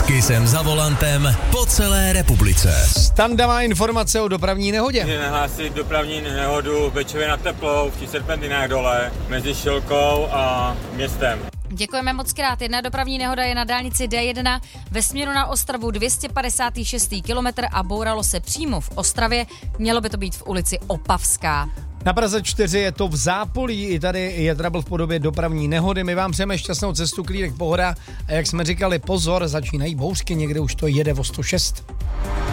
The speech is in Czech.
S Kissem za volantem po celé republice. Standa má informace o dopravní nehodě. Nahlásit dopravní nehodu v Bečově nad Teplou, v Serpentinách dole, mezi Šilkou a městem. Děkujeme moc krát. Jedna dopravní nehoda je na dálnici D1 ve směru na Ostravu 256. kilometr a bouralo se přímo v Ostravě. Mělo by to být v ulici Opavská. Na Praze 4 je to v Zápolí, i tady je trouble v podobě dopravní nehody. My vám přejeme šťastnou cestu, klídek, pohoda a jak jsme říkali, pozor, začínají bouřky, někde už to jede o 106.